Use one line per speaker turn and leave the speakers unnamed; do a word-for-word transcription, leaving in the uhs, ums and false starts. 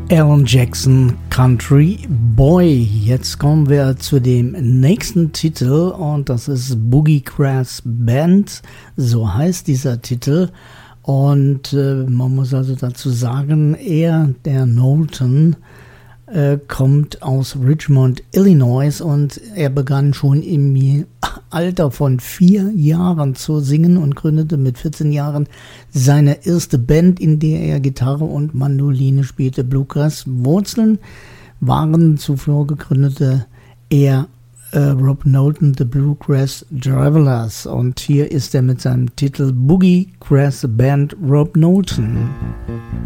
Alan Jackson, Country Boy. Jetzt kommen wir zu dem nächsten Titel und das ist Boogie Crass Band, so heißt dieser Titel. Und äh, man muss also dazu sagen, er, der Knowlton, äh, kommt aus Richmond, Illinois, und er begann schon im Alter von vier Jahren zu singen und gründete mit vierzehn Jahren seine erste Band, in der er Gitarre und Mandoline spielte. Bluegrass Wurzeln waren zuvor gegründete er äh, Rob Knowlton, The Bluegrass Travelers, und hier ist er mit seinem Titel Boogie Crass Band, Rob Knowlton.